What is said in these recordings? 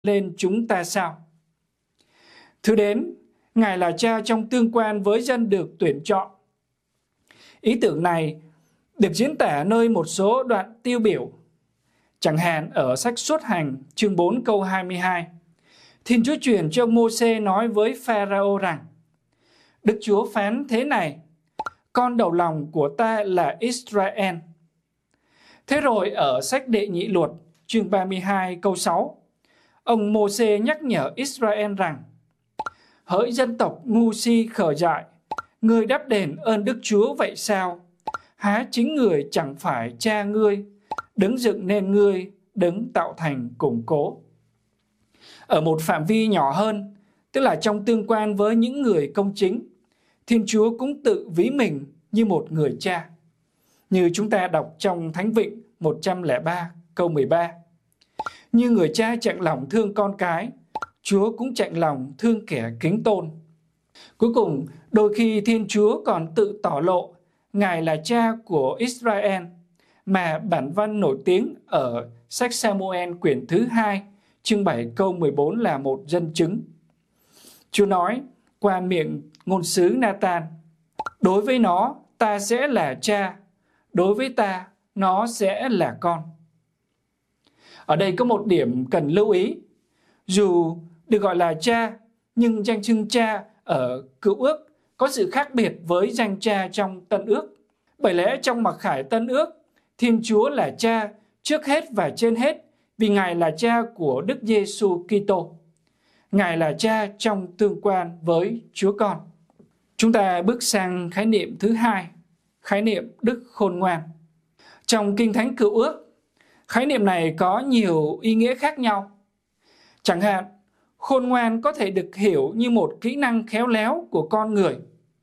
lên chúng ta sao? Thứ đến, Ngài là Cha trong tương quan với dân được tuyển chọn. Ý tưởng này được diễn tả nơi một số đoạn tiêu biểu. Chẳng hạn ở sách Xuất Hành chương 4 câu 22, Thiên Chúa truyền cho Mô-sê nói với Pharaoh rằng: Đức Chúa phán thế này: Con đầu lòng của ta là Israel. Thế rồi ở sách Đệ Nhị Luật chương 32 câu 6, ông Mô-sê nhắc nhở Israel rằng: Hỡi dân tộc ngu si khờ dại, ngươi đáp đền ơn Đức Chúa vậy sao? Há chính người chẳng phải cha ngươi, đấng dựng nên ngươi, đấng tạo thành củng cố. Ở một phạm vi nhỏ hơn, tức là trong tương quan với những người công chính, Thiên Chúa cũng tự ví mình như một người cha. Như chúng ta đọc trong Thánh Vịnh 103 câu 13. Như người cha chạnh lòng thương con cái, Chúa cũng chạnh lòng thương kẻ kính tôn. Cuối cùng, đôi khi Thiên Chúa còn tự tỏ lộ Ngài là cha của Israel, mà bản văn nổi tiếng ở sách Sa-mu-el quyển thứ 2, chương 7 câu 14 là một dẫn chứng. Chúa nói qua miệng ngôn sứ Na-tan: Đối với nó, ta sẽ là cha, đối với ta, nó sẽ là con. Ở đây có một điểm cần lưu ý. Dù được gọi là cha, nhưng danh xưng cha ở Cựu Ước có sự khác biệt với danh cha trong Tân Ước. Bởi lẽ trong mặc khải Tân Ước, Thiên Chúa là cha trước hết và trên hết, vì Ngài là cha của Đức Giê-xu Kitô. Ngài là cha trong tương quan với Chúa Con. Chúng ta bước sang khái niệm thứ hai, khái niệm Đức Khôn Ngoan. Trong Kinh Thánh Cựu Ước, khái niệm này có nhiều ý nghĩa khác nhau. Chẳng hạn, khôn ngoan có thể được hiểu như một kỹ năng khéo léo của con người.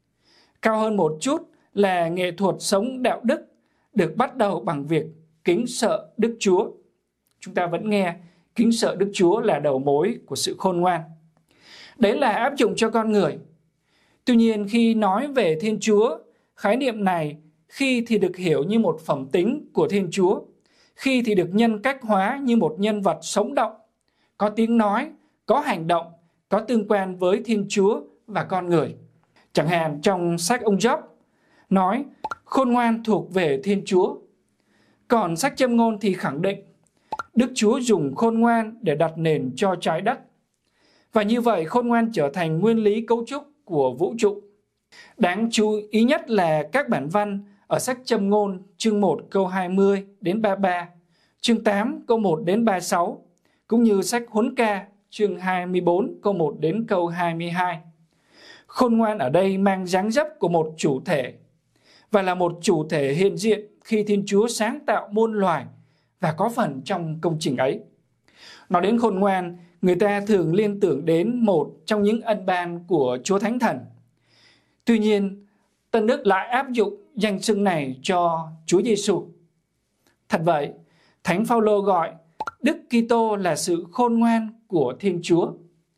Cao hơn một chút là nghệ thuật sống đạo đức, được bắt đầu bằng việc kính sợ Đức Chúa. Chúng ta vẫn nghe kính sợ Đức Chúa là đầu mối của sự khôn ngoan. Đấy là áp dụng cho con người. Tuy nhiên, khi nói về Thiên Chúa, khái niệm này khi thì được hiểu như một phẩm tính của Thiên Chúa, khi thì được nhân cách hóa như một nhân vật sống động, có tiếng nói, có hành động, có tương quan với Thiên Chúa và con người. Chẳng hạn trong sách ông Gióp nói khôn ngoan thuộc về Thiên Chúa. Còn sách Châm ngôn thì khẳng định Đức Chúa dùng khôn ngoan để đặt nền cho trái đất. Và như vậy khôn ngoan trở thành nguyên lý cấu trúc của vũ trụ. Đáng chú ý nhất là các bản văn ở sách Châm ngôn chương 1 câu 20 đến 33, chương 8 câu 1 đến 36, cũng như sách Huấn Ca chương 24 câu 1 đến câu 22. Khôn ngoan ở đây mang dáng dấp của một chủ thể và là một chủ thể hiện diện khi Thiên Chúa sáng tạo muôn loài và có phần trong công trình ấy. Nói đến khôn ngoan, người ta thường liên tưởng đến một trong những ân ban của Chúa Thánh Thần. Tuy nhiên, Tân Ước lại áp dụng danh xưng này cho Chúa Giêsu. Thật vậy, Thánh Phaolô gọi Đức Kitô là sự khôn ngoan của Thiên Chúa.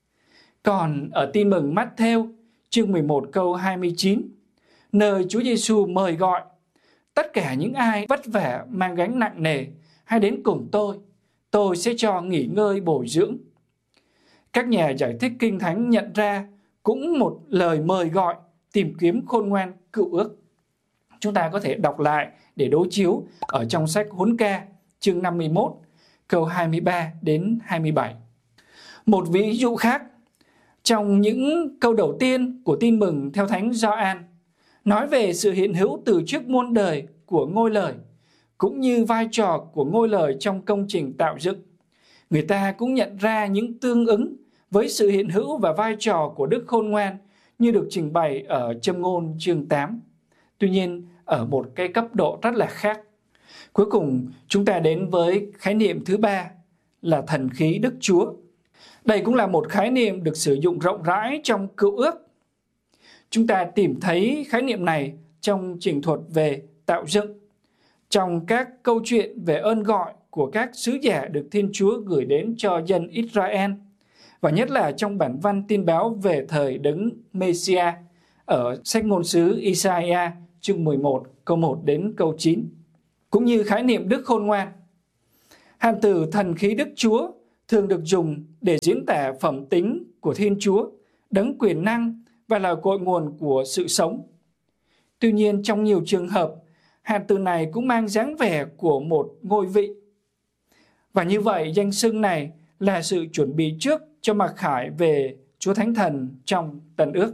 Còn ở Tin mừng Mát-thêu chương 11 câu 29, nơi Chúa Giêsu mời gọi tất cả những ai vất vả mang gánh nặng nề, hãy đến cùng tôi sẽ cho nghỉ ngơi bồi dưỡng. Các nhà giải thích Kinh Thánh nhận ra cũng một lời mời gọi tìm kiếm khôn ngoan Cựu Ước. Chúng ta có thể đọc lại để đối chiếu ở trong sách Huấn Ca chương 51 câu 23 đến 27. Một ví dụ khác, trong những câu đầu tiên của Tin mừng theo Thánh Gioan, nói về sự hiện hữu từ trước muôn đời của ngôi lời, cũng như vai trò của ngôi lời trong công trình tạo dựng. Người ta cũng nhận ra những tương ứng với sự hiện hữu và vai trò của Đức Khôn Ngoan như được trình bày ở Châm ngôn chương 8. Tuy nhiên, ở một cái cấp độ rất là khác. Cuối cùng, chúng ta đến với khái niệm thứ ba là thần khí Đức Chúa. Đây cũng là một khái niệm được sử dụng rộng rãi trong Cựu Ước. Chúng ta tìm thấy khái niệm này trong trình thuật về tạo dựng, trong các câu chuyện về ơn gọi của các sứ giả được Thiên Chúa gửi đến cho dân Israel, và nhất là trong bản văn tin báo về thời đấng Messiah ở sách ngôn sứ Isaiah chương 11 câu 1 đến câu 9. Cũng như khái niệm Đức Khôn Ngoan. Hàm từ thần khí Đức Chúa thường được dùng để diễn tả phẩm tính của Thiên Chúa, đấng quyền năng và là cội nguồn của sự sống. Tuy nhiên, trong nhiều trường hợp, hạt từ này cũng mang dáng vẻ của một ngôi vị. Và như vậy, danh xưng này là sự chuẩn bị trước cho mặc khải về Chúa Thánh Thần trong Tân Ước.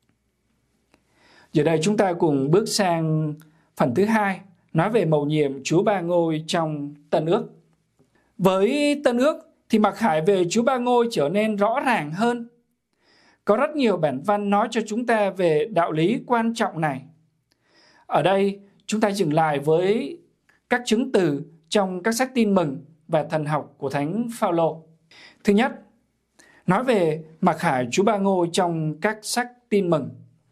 Giờ đây chúng ta cùng bước sang phần thứ hai, nói về mầu nhiệm Chúa Ba Ngôi trong Tân Ước. Với Tân Ước thì mặc khải về Chúa Ba Ngôi trở nên rõ ràng hơn. Có rất nhiều bản văn nói cho chúng ta về đạo lý quan trọng này. Ở đây chúng ta dừng lại với các chứng từ trong các sách Tin Mừng và thần học của Thánh Phaolô. Thứ nhất, nói về mặc khải Chúa Ba Ngôi trong các sách Tin Mừng.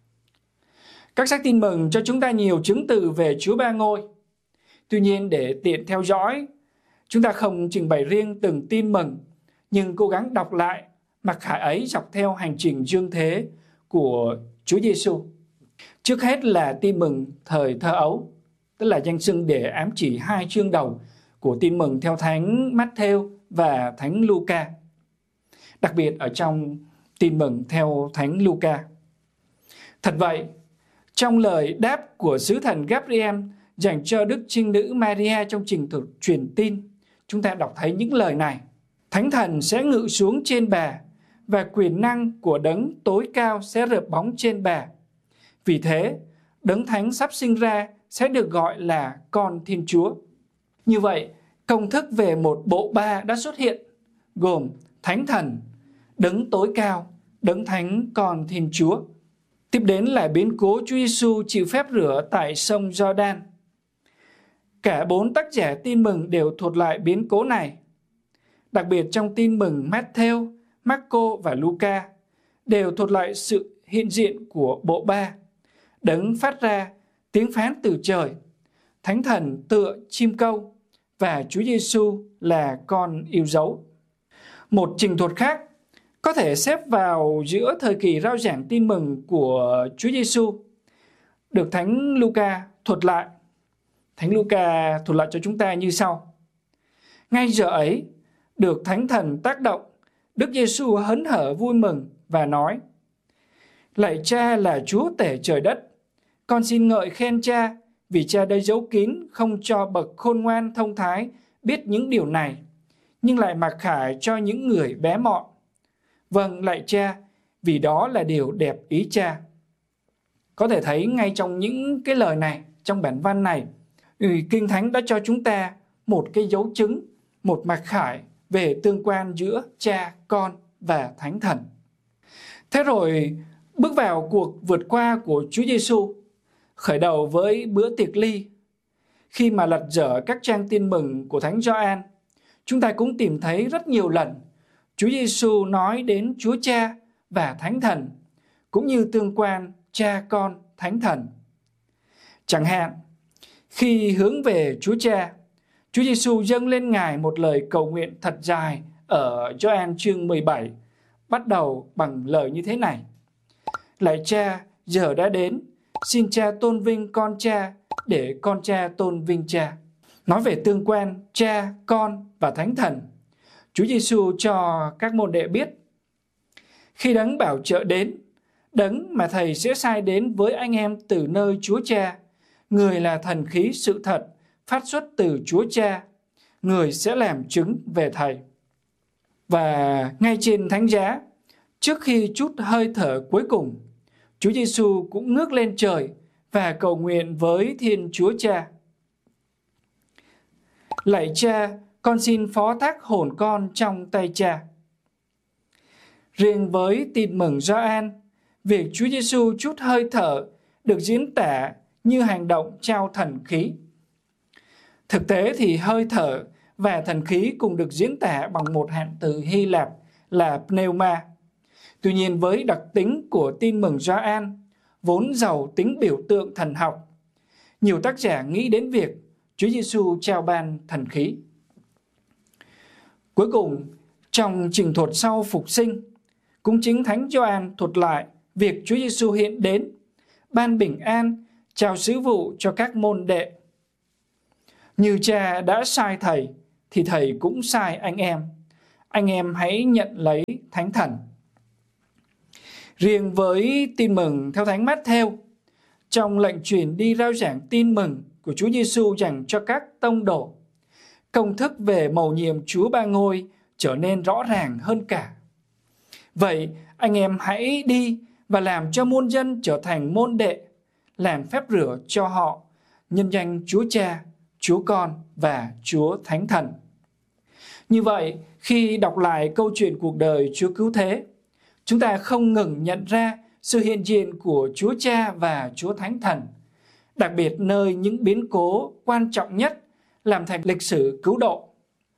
Các sách Tin Mừng cho chúng ta nhiều chứng từ về Chúa Ba Ngôi. Tuy nhiên, để tiện theo dõi, chúng ta không trình bày riêng từng Tin Mừng, nhưng cố gắng đọc lại mặc khải ấy dọc theo hành trình dương thế của Chúa Giêsu. Trước hết là Tin Mừng thời thơ ấu, tức là danh xưng để ám chỉ 2 chương đầu của Tin Mừng theo Thánh Matthew và Thánh Luca, đặc biệt ở trong Tin Mừng theo Thánh Luca. Thật vậy, trong lời đáp của sứ thần Gabriel dành cho Đức Trinh Nữ Maria trong trình thuật truyền tin, chúng ta đọc thấy những lời này: Thánh Thần sẽ ngự xuống trên bà, và quyền năng của Đấng tối cao sẽ rợp bóng trên bà. Vì thế, Đấng Thánh sắp sinh ra sẽ được gọi là Con Thiên Chúa. Như vậy, công thức về một bộ ba đã xuất hiện, gồm Thánh Thần, Đấng tối cao, Đấng Thánh, Con Thiên Chúa. Tiếp đến là biến cố Chúa Giêsu chịu phép rửa tại sông Giođan. Cả 4 tác giả Tin Mừng đều thuật lại biến cố này. Đặc biệt trong Tin Mừng Matthew, Marco và Luca đều thuật lại sự hiện diện của bộ ba. Đấng phát ra tiếng phán từ trời, Thánh Thần tựa chim câu và Chúa Giêsu là con yêu dấu. Một trình thuật khác có thể xếp vào giữa thời kỳ rao giảng Tin Mừng của Chúa Giêsu được Thánh Luca thuật lại. Thánh Luca thuật lại cho chúng ta như sau: Ngay giờ ấy, được Thánh Thần tác động, Đức Giêsu hớn hở vui mừng và nói: Lạy Cha là Chúa tể trời đất, con xin ngợi khen Cha vì Cha đã giấu kín không cho bậc khôn ngoan thông thái biết những điều này, nhưng lại mặc khải cho những người bé mọn. Vâng, lạy Cha, vì đó là điều đẹp ý Cha. Có thể thấy ngay trong những cái lời này, trong bản văn này, Kinh Thánh đã cho chúng ta một cái dấu chứng, một mặc khải về tương quan giữa Cha, Con và Thánh Thần. Thế rồi bước vào cuộc vượt qua của Chúa Giêsu, khởi đầu với bữa tiệc ly. Khi mà lật dở các trang Tin Mừng của Thánh Gioan, chúng ta cũng tìm thấy rất nhiều lần Chúa Giêsu nói đến Chúa Cha và Thánh Thần, cũng như tương quan Cha, Con, Thánh Thần. Chẳng hạn, khi hướng về Chúa Cha, Chúa Giêsu dâng lên Ngài một lời cầu nguyện thật dài ở Gioan chương 17, bắt đầu bằng lời như thế này: Lạy Cha, giờ đã đến, xin Cha tôn vinh con Cha, để con Cha tôn vinh Cha. Nói về tương quan Cha, Con và Thánh Thần, Chúa Giêsu cho các môn đệ biết: Khi Đấng Bảo Trợ đến, Đấng mà Thầy sẽ sai đến với anh em từ nơi Chúa Cha, Người là thần khí sự thật phát xuất từ Chúa Cha, Người sẽ làm chứng về Thầy. Và ngay trên thánh giá, trước khi trút hơi thở cuối cùng, Chúa Giêsu cũng ngước lên trời và cầu nguyện với Thiên Chúa Cha: Lạy Cha, con xin phó thác hồn con trong tay Cha. Riêng với Tin Mừng Gioan, việc Chúa Giêsu trút hơi thở được diễn tả như hành động trao thần khí. Thực tế thì hơi thở và thần khí cùng được diễn tả bằng một hạn từ Hy Lạp là pneuma. Tuy nhiên, với đặc tính của Tin Mừng Gioan vốn giàu tính biểu tượng thần học, nhiều tác giả nghĩ đến việc Chúa Giêsu trao ban thần khí. Cuối cùng, trong trình thuật sau phục sinh, cũng chính Thánh Gioan thuật lại việc Chúa Giêsu hiện đến, ban bình an, trao sứ vụ cho các môn đệ. Như Cha đã sai Thầy, thì Thầy cũng sai anh em. anh em hãy nhận lấy Thánh Thần. Riêng với tin mừng theo Thánh Mát-thêu, trong lệnh truyền đi rao giảng tin mừng của Chúa Giêsu dành cho các tông đồ, công thức về mầu nhiệm Chúa Ba Ngôi trở nên rõ ràng hơn cả. Vậy anh em hãy đi và làm cho muôn dân trở thành môn đệ, làm phép rửa cho họ nhân danh Chúa Cha, Chúa Con và Chúa Thánh Thần. Như vậy, khi đọc lại câu chuyện cuộc đời Chúa Cứu Thế, chúng ta không ngừng nhận ra sự hiện diện của Chúa Cha và Chúa Thánh Thần, đặc biệt nơi những biến cố quan trọng nhất làm thành lịch sử cứu độ.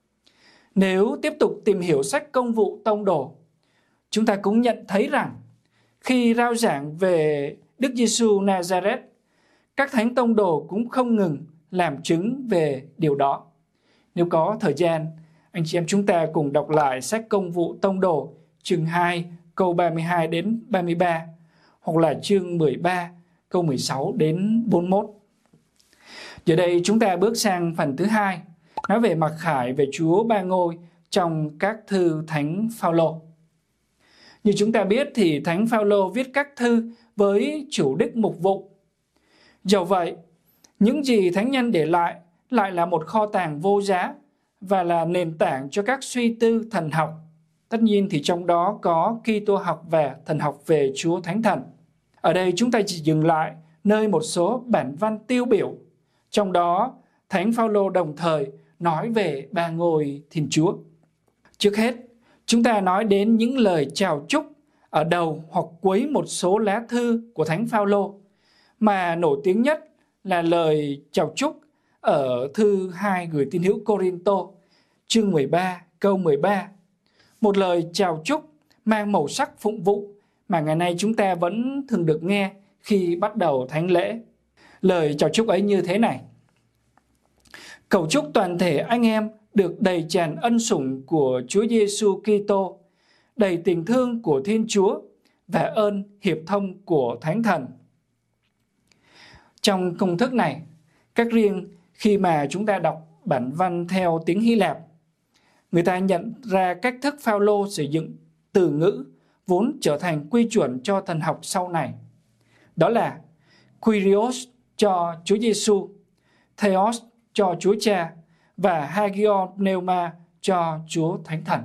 Nếu tiếp tục tìm hiểu sách Công vụ Tông đồ, chúng ta cũng nhận thấy rằng khi rao giảng về Đức Giêsu Nazareth, các thánh tông đồ cũng không ngừng làm chứng về điều đó. Nếu có thời gian, anh chị em chúng ta cùng đọc lại sách Công vụ Tông đồ chương 2 câu 32 đến 33 hoặc là chương 13 câu 16 đến 41. Giờ đây chúng ta bước sang phần thứ hai, nói về mặc khải về Chúa Ba Ngôi trong các thư Thánh Phaolô. Như chúng ta biết thì Thánh Phaolô viết các thư với chủ đích mục vụ. Dẫu vậy, những gì thánh nhân để lại là một kho tàng vô giá và là nền tảng cho các suy tư thần học. Tất nhiên thì trong đó có Kitô học và thần học về Chúa Thánh Thần. Ở đây chúng ta chỉ dừng lại nơi một số bản văn tiêu biểu. Trong đó, Thánh Phaolô đồng thời nói về Ba Ngôi Thiên Chúa. Trước hết, chúng ta nói đến những lời chào chúc ở đầu hoặc cuối một số lá thư của Thánh Phaolô, mà nổi tiếng nhất là lời chào chúc ở thư 2 gửi tín hữu Cô-rin-tô, chương 13, câu 13. Một lời chào chúc mang màu sắc phụng vụ mà ngày nay chúng ta vẫn thường được nghe khi bắt đầu thánh lễ. Lời chào chúc ấy như thế này: cầu chúc toàn thể anh em được đầy tràn ân sủng của Chúa Giêsu Kitô, đầy tình thương của Thiên Chúa và ơn hiệp thông của Thánh Thần. Trong công thức này, cách riêng khi mà chúng ta đọc bản văn theo tiếng Hy Lạp, người ta nhận ra cách thức Phaolô sử dụng từ ngữ vốn trở thành quy chuẩn cho thần học sau này. Đó là Kyrios cho Chúa Giêsu, Theos cho Chúa Cha và Hagion Pneuma cho Chúa Thánh Thần.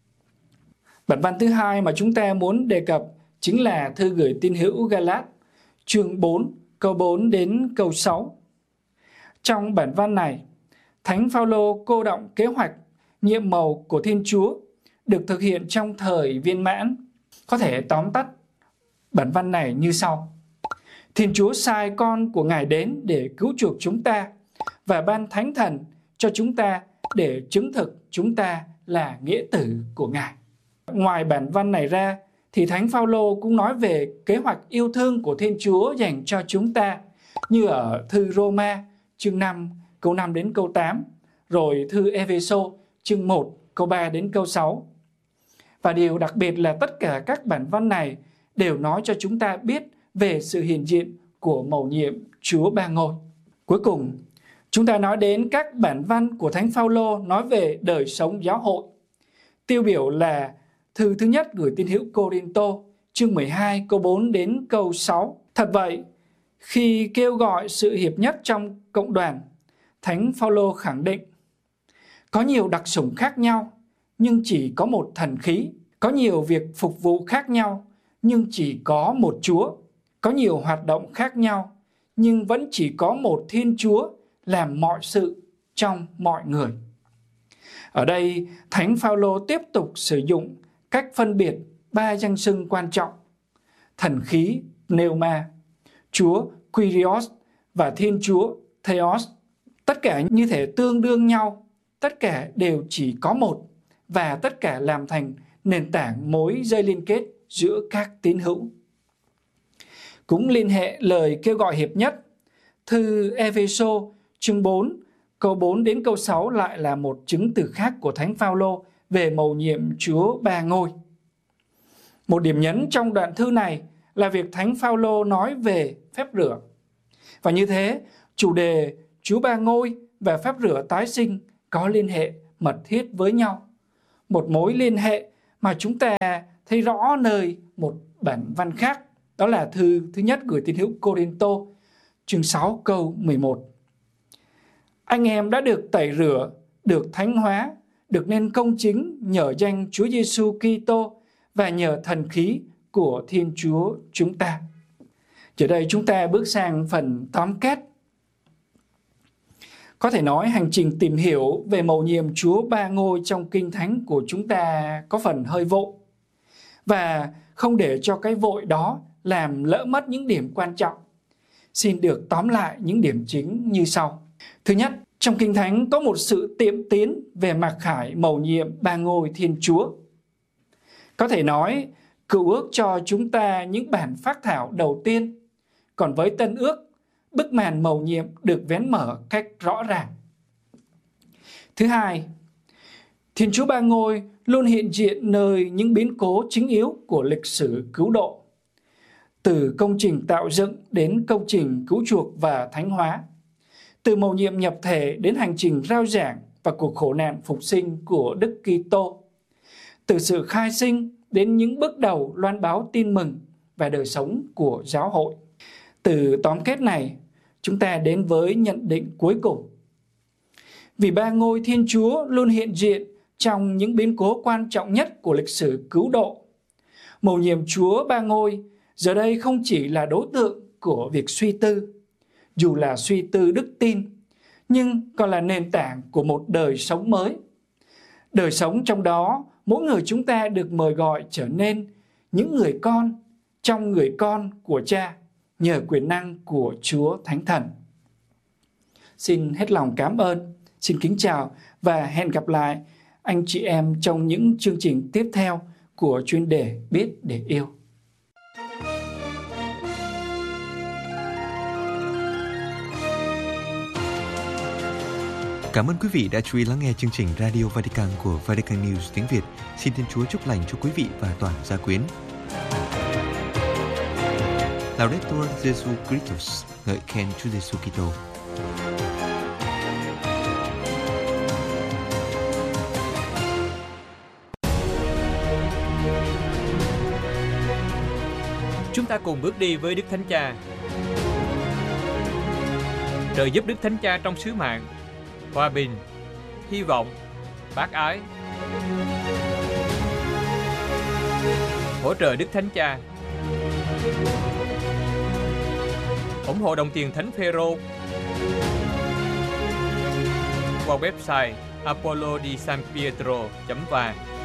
Bản văn thứ hai mà chúng ta muốn đề cập chính là thư gửi tín hữu Galat, chương 4, câu 4 đến câu 6. Trong bản văn này, Thánh Phaolô cô đọng kế hoạch nhiệm màu của Thiên Chúa được thực hiện trong thời viên mãn. Có thể tóm tắt bản văn này như sau: Thiên Chúa sai con của Ngài đến để cứu chuộc chúng ta và ban Thánh Thần cho chúng ta để chứng thực chúng ta là nghĩa tử của Ngài. Ngoài bản văn này ra thì Thánh Phaolô cũng nói về kế hoạch yêu thương của Thiên Chúa dành cho chúng ta, như ở thư Roma chương 5 câu 5 đến câu 8, rồi thư Ê-phê-sô chương 1 câu 3 đến câu 6. Và điều đặc biệt là tất cả các bản văn này đều nói cho chúng ta biết về sự hiện diện của mầu nhiệm Chúa Ba Ngôi. Cuối cùng, chúng ta nói đến các bản văn của Thánh Phaolô nói về đời sống giáo hội. Tiêu biểu là thư thứ nhất gửi tín hữu Cô-rin-tô, chương 12 câu 4 đến câu 6. Thật vậy, khi kêu gọi sự hiệp nhất trong cộng đoàn, Thánh Phaolô khẳng định: có nhiều đặc sủng khác nhau, nhưng chỉ có một thần khí. Có nhiều việc phục vụ khác nhau, nhưng chỉ có một Chúa. Có nhiều hoạt động khác nhau, nhưng vẫn chỉ có một Thiên Chúa làm mọi sự trong mọi người. Ở đây, Thánh Phaolô tiếp tục sử dụng cách phân biệt ba danh xưng quan trọng: thần khí Pneuma, Chúa Kyrios và Thiên Chúa Theos. Tất cả như thể tương đương nhau, tất cả đều chỉ có một, và tất cả làm thành nền tảng mối dây liên kết giữa các tín hữu. Cũng liên hệ lời kêu gọi hiệp nhất, thư Ê-phê-sô chương 4 câu 4 đến câu 6 lại là một chứng từ khác của Thánh Phaolô về mầu nhiệm Chúa Ba Ngôi. Một điểm nhấn trong đoạn thư này là việc Thánh Phaolô nói về phép rửa. Và như thế, chủ đề Chúa Ba Ngôi và phép rửa tái sinh có liên hệ mật thiết với nhau. một mối liên hệ mà chúng ta thấy rõ nơi một bản văn khác. Đó là thư thứ nhất gửi tín hữu Cô-rinh-tô, chương 6 câu 11. Anh em đã được tẩy rửa, được thánh hóa, được nên công chính nhờ danh Chúa Giêsu Kitô và nhờ thần khí của Thiên Chúa chúng ta. Giờ đây chúng ta bước sang phần tóm kết. Có thể nói hành trình tìm hiểu về mầu nhiệm Chúa Ba Ngôi trong Kinh Thánh của chúng ta có phần hơi vội. Và không để cho cái vội đó làm lỡ mất những điểm quan trọng. Xin được tóm lại những điểm chính như sau. Thứ nhất, trong Kinh Thánh có một sự tiệm tiến về mặc khải mầu nhiệm Ba Ngôi Thiên Chúa. Có thể nói, Cựu ước cho chúng ta những bản phác thảo đầu tiên, còn với Tân ước, bức màn mầu nhiệm được vén mở cách rõ ràng. Thứ hai, Thiên Chúa Ba Ngôi luôn hiện diện nơi những biến cố chính yếu của lịch sử cứu độ. Từ công trình tạo dựng đến công trình cứu chuộc và thánh hóa. Từ mầu nhiệm nhập thể đến hành trình rao giảng và cuộc khổ nạn phục sinh của Đức Kitô. Từ sự khai sinh đến những bước đầu loan báo tin mừng và đời sống của giáo hội. Từ tóm kết này, chúng ta đến với nhận định cuối cùng. Vì Ba Ngôi Thiên Chúa luôn hiện diện trong những biến cố quan trọng nhất của lịch sử cứu độ, mầu nhiệm Chúa Ba Ngôi giờ đây không chỉ là đối tượng của việc suy tư, dù là suy tư đức tin, nhưng còn là nền tảng của một đời sống mới. Đời sống trong đó, mỗi người chúng ta được mời gọi trở nên những người con trong người con của Cha, nhờ quyền năng của Chúa Thánh Thần. Xin hết lòng cảm ơn, xin kính chào và hẹn gặp lại anh chị em trong những chương trình tiếp theo của chuyên đề Biết để yêu. Cảm ơn quý vị đã chú ý lắng nghe chương trình Radio Vatican của Vatican News tiếng Việt. Xin Thiên Chúa chúc lành cho quý vị và toàn gia quyến. Laudetur Jesu Christus, ngợi khen Chúa Giêsu Kitô. Chúng ta cùng bước đi với Đức Thánh Cha. Trợ giúp Đức Thánh Cha trong sứ mạng hòa bình, hy vọng, bác ái. Hỗ trợ Đức Thánh Cha. Ủng hộ đồng tiền Thánh Phêrô qua website apollodisanpietro.vàng.